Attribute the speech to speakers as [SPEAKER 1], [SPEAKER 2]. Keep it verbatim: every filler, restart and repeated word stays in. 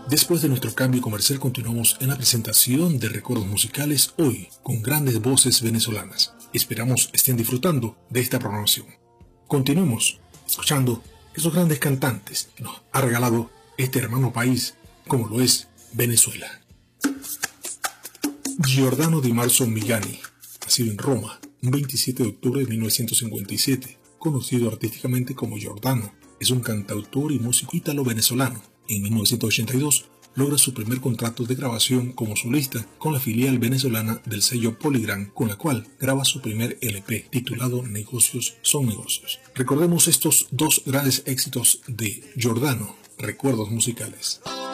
[SPEAKER 1] Después de nuestro cambio comercial continuamos en la presentación de recuerdos musicales hoy con grandes voces venezolanas. Esperamos estén disfrutando de esta programación. Continuemos escuchando esos grandes cantantes que nos ha regalado este hermano país como lo es Venezuela. Giordano Di Marzo Migani, nacido en Roma un veintisiete de octubre de mil novecientos cincuenta y siete, conocido artísticamente como Giordano, es un cantautor y músico ítalo-venezolano. En mil novecientos ochenta y dos logra su primer contrato de grabación como solista con la filial venezolana del sello Polygram, con la cual graba su primer L P titulado Negocios son negocios. Recordemos estos dos grandes éxitos de Giordano, recuerdos musicales.